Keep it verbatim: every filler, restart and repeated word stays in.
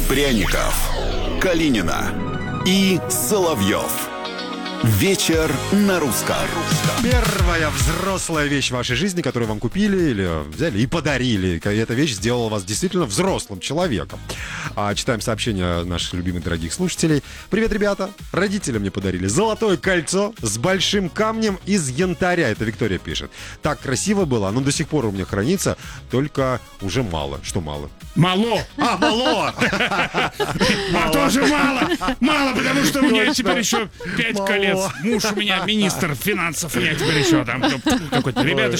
Пряников, Калинина и Соловьев. Вечер на русском. Первая взрослая вещь в вашей жизни, которую вам купили или взяли и подарили. И эта вещь сделала вас действительно взрослым человеком. А, читаем сообщения наших любимых дорогих слушателей. Привет, ребята. Родители мне подарили золотое кольцо с большим камнем из янтаря. Это Виктория пишет. Так красиво было, оно до сих пор у меня хранится, только уже мало. Что мало? Мало. А, мало! А тоже мало. Мало, потому что у меня теперь еще пять колец. Муж у меня министр финансов, я теперь еще там какой-то. Ребята,